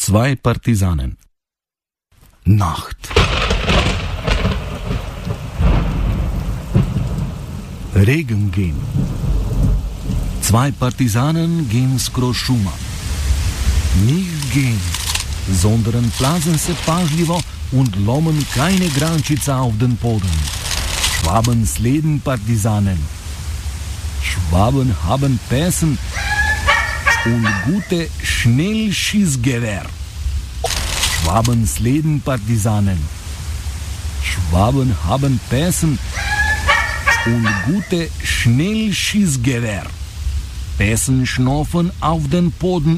2 Partisanen. Nacht. Regen gehen. 2 Partisanen gehen skroz šuma. Nicht gehen, sondern platzen se pažljivo und lommen keine Grančice auf den Boden. Schwaben sleden Partisanen. Schwaben haben Pässen und gute Schnellschießgewehr. Schwaben sleden Partisanen. Schwaben haben Pässen und gute Schnellschießgewehr. Pässen schnaufen auf den Boden